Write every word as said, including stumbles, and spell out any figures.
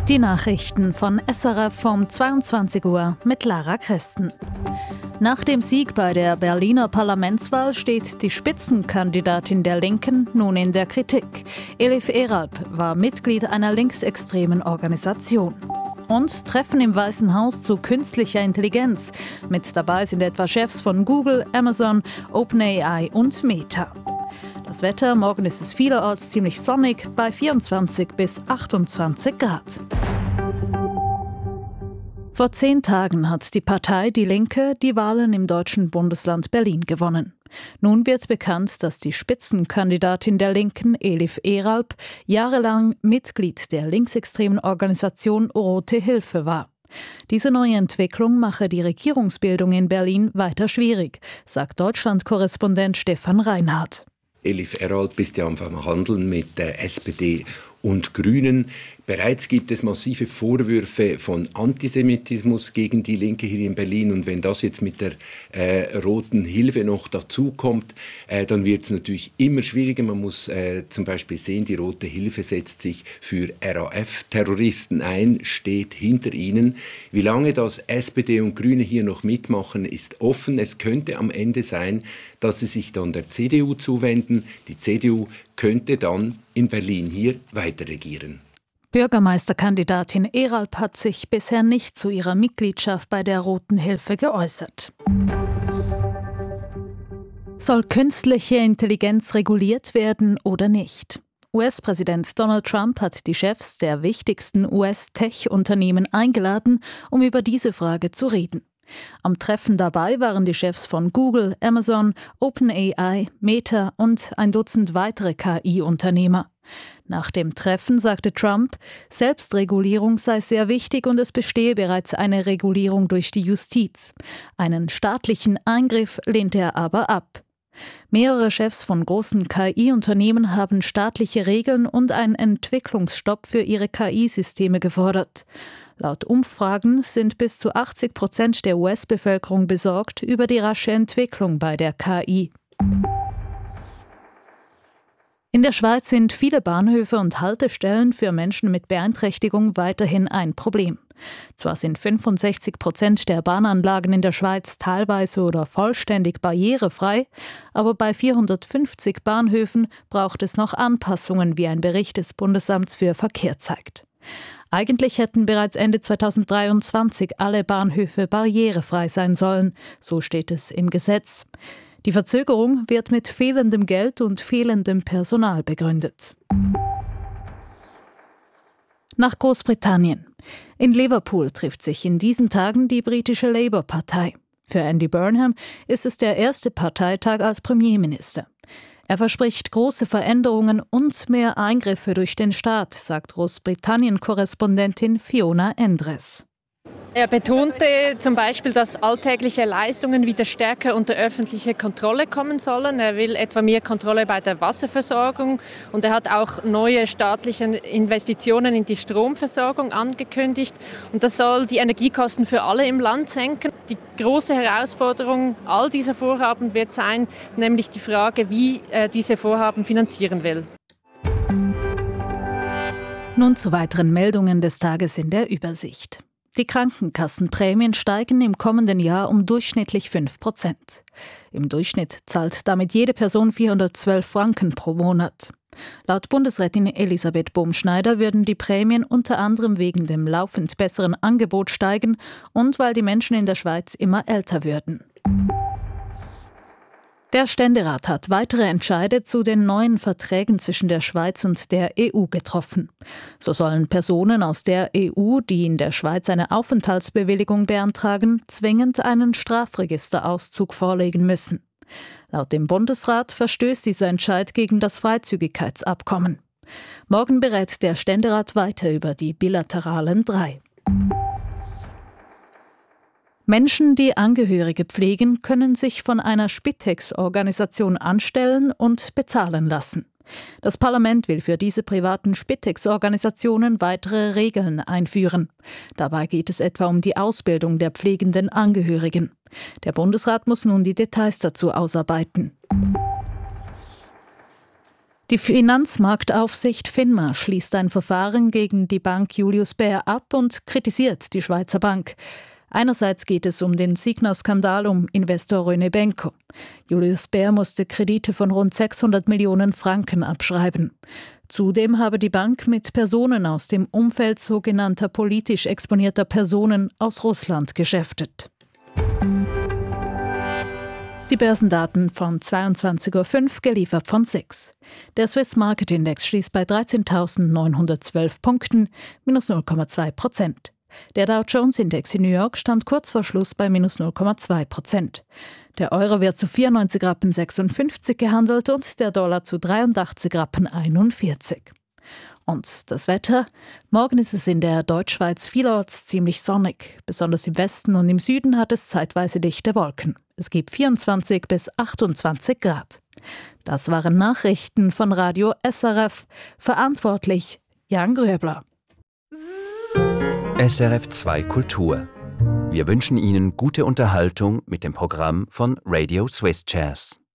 Die Nachrichten von S R F um zweiundzwanzig Uhr mit Lara Christen. Nach dem Sieg bei der Berliner Parlamentswahl steht die Spitzenkandidatin der Linken nun in der Kritik. Elif Eralp war Mitglied einer linksextremen Organisation. Und Treffen im Weißen Haus zu künstlicher Intelligenz. Mit dabei sind etwa Chefs von Google, Amazon, OpenAI und Meta. Das Wetter, morgen ist es vielerorts ziemlich sonnig, bei vierundzwanzig bis achtundzwanzig Grad. Vor zehn Tagen hat die Partei Die Linke die Wahlen im deutschen Bundesland Berlin gewonnen. Nun wird bekannt, dass die Spitzenkandidatin der Linken, Elif Eralp, jahrelang Mitglied der linksextremen Organisation Rote Hilfe war. Diese neue Entwicklung mache die Regierungsbildung in Berlin weiter schwierig, sagt Deutschland-Korrespondent Stefan Reinhardt. Elif Eralp ist ja am Verhandeln mit der S P D und Grünen. Bereits gibt es massive Vorwürfe von Antisemitismus gegen die Linke hier in Berlin. Und wenn das jetzt mit der äh, Roten Hilfe noch dazukommt, äh, dann wird es natürlich immer schwieriger. Man muss äh, zum Beispiel sehen, die Rote Hilfe setzt sich für R A F-Terroristen ein, steht hinter ihnen. Wie lange das S P D und Grüne hier noch mitmachen, ist offen. Es könnte am Ende sein, dass sie sich dann der C D U zuwenden. Die C D U könnte dann in Berlin hier weiter regieren. Bürgermeisterkandidatin Eralp hat sich bisher nicht zu ihrer Mitgliedschaft bei der Roten Hilfe geäußert. Soll künstliche Intelligenz reguliert werden oder nicht? U S-Präsident Donald Trump hat die Chefs der wichtigsten U S-Tech-Unternehmen eingeladen, um über diese Frage zu reden. Am Treffen dabei waren die Chefs von Google, Amazon, OpenAI, Meta und ein Dutzend weitere K I-Unternehmer. Nach dem Treffen sagte Trump, Selbstregulierung sei sehr wichtig und es bestehe bereits eine Regulierung durch die Justiz. Einen staatlichen Eingriff lehnte er aber ab. Mehrere Chefs von großen K I-Unternehmen haben staatliche Regeln und einen Entwicklungsstopp für ihre K I-Systeme gefordert. Laut Umfragen sind bis zu achtzig Prozent der U S-Bevölkerung besorgt über die rasche Entwicklung bei der K I. In der Schweiz sind viele Bahnhöfe und Haltestellen für Menschen mit Beeinträchtigung weiterhin ein Problem. Zwar sind fünfundsechzig Prozent der Bahnanlagen in der Schweiz teilweise oder vollständig barrierefrei, aber bei vierhundertfünfzig Bahnhöfen braucht es noch Anpassungen, wie ein Bericht des Bundesamts für Verkehr zeigt. Eigentlich hätten bereits Ende zweitausenddreiundzwanzig alle Bahnhöfe barrierefrei sein sollen, so steht es im Gesetz. Die Verzögerung wird mit fehlendem Geld und fehlendem Personal begründet. Nach Großbritannien. In Liverpool trifft sich in diesen Tagen die britische Labour-Partei. Für Andy Burnham ist es der erste Parteitag als Premierminister. Er verspricht große Veränderungen und mehr Eingriffe durch den Staat, sagt Großbritannien-Korrespondentin Fiona Endres. Er betonte zum Beispiel, dass alltägliche Leistungen wieder stärker unter öffentliche Kontrolle kommen sollen. Er will etwa mehr Kontrolle bei der Wasserversorgung und er hat auch neue staatliche Investitionen in die Stromversorgung angekündigt. Und das soll die Energiekosten für alle im Land senken. Die große Herausforderung all dieser Vorhaben wird sein, nämlich die Frage, wie er diese Vorhaben finanzieren will. Nun zu weiteren Meldungen des Tages in der Übersicht. Die Krankenkassenprämien steigen im kommenden Jahr um durchschnittlich fünf Prozent. Im Durchschnitt zahlt damit jede Person vierhundertzwölf Franken pro Monat. Laut Bundesrätin Elisabeth Bohm-Schneider würden die Prämien unter anderem wegen dem laufend besseren Angebot steigen und weil die Menschen in der Schweiz immer älter würden. Der Ständerat hat weitere Entscheide zu den neuen Verträgen zwischen der Schweiz und der E U getroffen. So sollen Personen aus der E U, die in der Schweiz eine Aufenthaltsbewilligung beantragen, zwingend einen Strafregisterauszug vorlegen müssen. Laut dem Bundesrat verstößt dieser Entscheid gegen das Freizügigkeitsabkommen. Morgen berät der Ständerat weiter über die bilateralen drei. Menschen, die Angehörige pflegen, können sich von einer Spitex-Organisation anstellen und bezahlen lassen. Das Parlament will für diese privaten Spitex-Organisationen weitere Regeln einführen. Dabei geht es etwa um die Ausbildung der pflegenden Angehörigen. Der Bundesrat muss nun die Details dazu ausarbeiten. Die Finanzmarktaufsicht FINMA schließt ein Verfahren gegen die Bank Julius Baer ab und kritisiert die Schweizer Bank. Einerseits geht es um den Signa-Skandal um Investor René Benko. Julius Baer musste Kredite von rund sechshundert Millionen Franken abschreiben. Zudem habe die Bank mit Personen aus dem Umfeld sogenannter politisch exponierter Personen aus Russland geschäftet. Die Börsendaten von zweiundzwanzig Uhr fünf, geliefert von S I X. Der Swiss Market Index schließt bei dreizehntausendneunhundertzwölf Punkten, minus null Komma zwei Prozent. Der Dow Jones Index in New York stand kurz vor Schluss bei minus null Komma zwei Prozent. Der Euro wird zu vierundneunzig Rappen sechsundfünfzig gehandelt und der Dollar zu dreiundachtzig Rappen einundvierzig. Und das Wetter? Morgen ist es in der Deutschschweiz vielorts ziemlich sonnig. Besonders im Westen und im Süden hat es zeitweise dichte Wolken. Es gibt vierundzwanzig bis achtundzwanzig Grad. Das waren Nachrichten von Radio S R F. Verantwortlich Jan Gröbler. S R F zwei Kultur. Wir wünschen Ihnen gute Unterhaltung mit dem Programm von Radio Swiss Jazz.